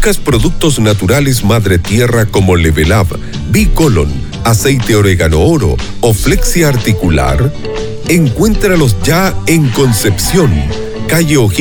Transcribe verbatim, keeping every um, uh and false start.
¿Buscas productos naturales Madre Tierra como Level Up, B-Colon, aceite orégano oro o flexia articular? Encuéntralos ya en Concepción, calle O'Higgins